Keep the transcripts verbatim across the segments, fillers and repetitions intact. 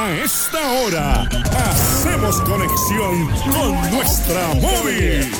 A esta hora, hacemos conexión con nuestra móvil.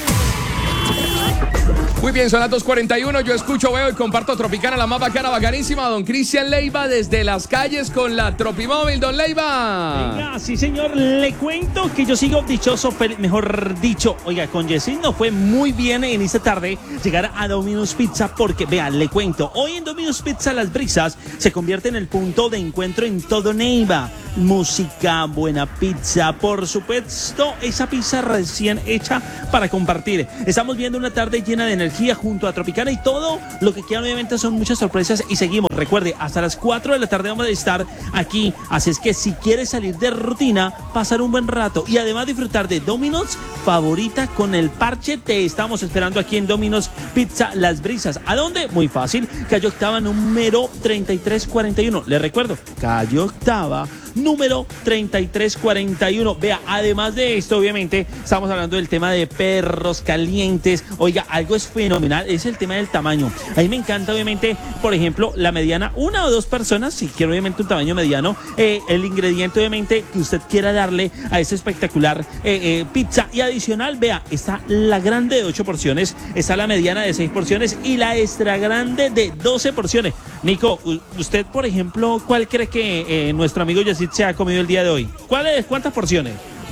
Muy bien, son las dos cuarenta y uno, yo escucho, veo y comparto Tropicana, la más bacana, bacanísima. Don Cristian Leiva desde las calles con la Tropimóvil. Don Leiva. Venga, sí señor, le cuento que yo sigo dichoso, mejor dicho, oiga, con Yesid nos fue muy bien en esta tarde llegar a Domino's Pizza porque, vean, le cuento, hoy en Domino's Pizza Las Brisas se convierte en el punto de encuentro en todo Neiva. Música, buena pizza, por supuesto, esa pizza recién hecha para compartir. Estamos viendo una tarde llena de energía junto a Tropicana y todo lo que queda obviamente son muchas sorpresas y seguimos. Recuerde, hasta las cuatro de la tarde vamos a estar aquí, así es que si quieres salir de rutina, pasar un buen rato y además disfrutar de Domino's favorita con el parche, te estamos esperando aquí en Domino's Pizza Las Brisas. ¿A dónde? Muy fácil, calle Octava número treinta y tres cuarenta y uno. Les recuerdo, calle Octava número treinta y tres cuarenta y uno. Vea, además de esto, obviamente, estamos hablando del tema de perros calientes. Oiga, algo es fenomenal, es el tema del tamaño. A mí me encanta, obviamente, por ejemplo, la mediana, una o dos personas, si quiero obviamente un tamaño mediano, eh, el ingrediente, obviamente, que usted quiera darle a esta espectacular eh, eh, pizza. Y adicional, vea, está la grande de ocho porciones, está la mediana de seis porciones y la extra grande de doce porciones. Nico, usted, por ejemplo, ¿cuál cree que eh, nuestro amigo Yesid se ha comido el día de hoy? ¿Cuáles? ¿Cuántas porciones?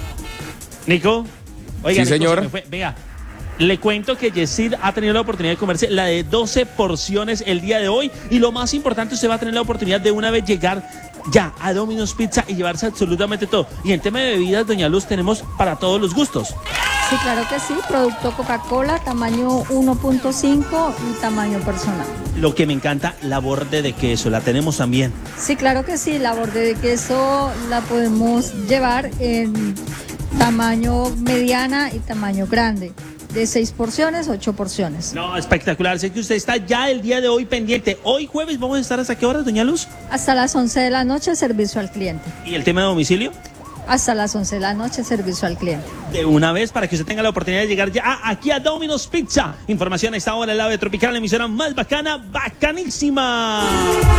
Nico. Oiga, sí, Nico, señor. se me fue. Venga, le cuento que Yesid ha tenido la oportunidad de comerse la de doce porciones el día de hoy. Y lo más importante, usted va a tener la oportunidad de una vez llegar ya a Domino's Pizza y llevarse absolutamente todo. Y en tema de bebidas, doña Luz, tenemos para todos los gustos. Sí, claro que sí, producto Coca-Cola, tamaño uno punto cinco y tamaño personal. Lo que me encanta, la borde de queso, la tenemos también. Sí, claro que sí, la borde de queso la podemos llevar en tamaño mediana y tamaño grande. De seis porciones, ocho porciones. No, espectacular. Sé que usted está ya el día de hoy pendiente. Hoy jueves vamos a estar ¿hasta qué horas, doña Luz? Hasta las once de la noche, servicio al cliente. ¿Y el tema de domicilio? Hasta las once de la noche, servicio al cliente. De una vez para que usted tenga la oportunidad de llegar ya aquí a Domino's Pizza. Información a esta hora, el lado de Tropical, la emisora más bacana, bacanísima.